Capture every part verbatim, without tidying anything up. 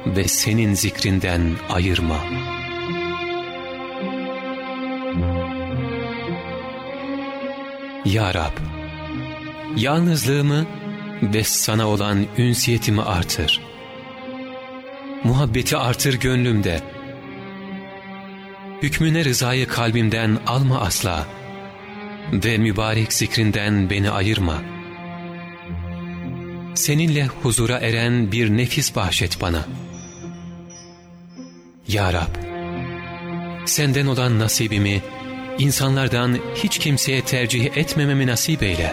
ve senin zikrinden ayırma. Ya Rab, yalnızlığımı ve sana olan ünsiyetimi artır. Muhabbeti artır gönlümde. Hükmüne rızayı kalbimden alma asla ve mübarek zikrinden beni ayırma. Seninle huzura eren bir nefis bahşet bana. Ya Rab, senden olan nasibimi insanlardan hiç kimseye tercih etmememi nasip eyle.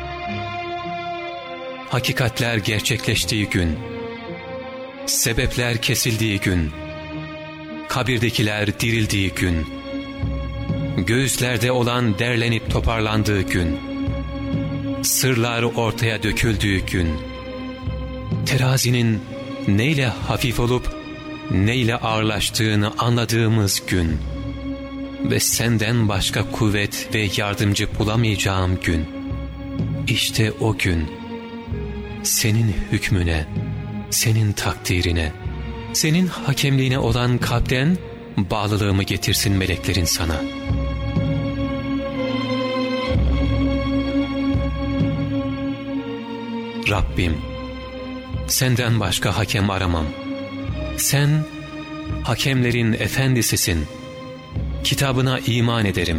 Hakikatler gerçekleştiği gün, sebepler kesildiği gün, kabirdekiler dirildiği gün, göğüslerde olan derlenip toparlandığı gün, sırlar ortaya döküldüğü gün, terazinin neyle hafif olup neyle ağırlaştığını anladığımız gün ve senden başka kuvvet ve yardımcı bulamayacağım gün, işte o gün senin hükmüne, senin takdirine, senin hakemliğine olan kalpten bağlılığımı getirsin meleklerin sana. Rabbim, senden başka hakem aramam. Sen hakemlerin efendisisin. Kitabına iman ederim.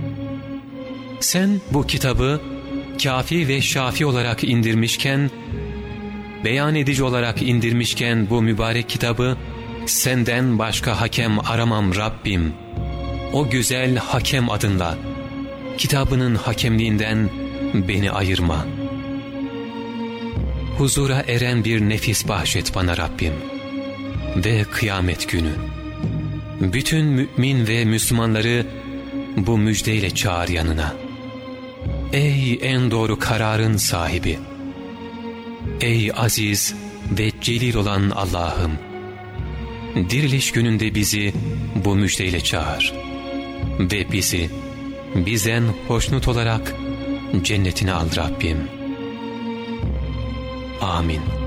Sen bu kitabı kâfi ve şafi olarak indirmişken, beyan edici olarak indirmişken bu mübarek kitabı senden başka hakem aramam Rabbim. O güzel hakem adınla kitabının hakemliğinden beni ayırma. Huzura eren bir nefis bahşet bana Rabbim. Ve kıyamet günü bütün mümin ve Müslümanları bu müjdeyle çağır yanına. Ey en doğru kararın sahibi! Ey aziz ve celil olan Allah'ım! Diriliş gününde bizi bu müjdeyle çağır ve bizi bizden hoşnut olarak cennetine al Rabbim. Amin.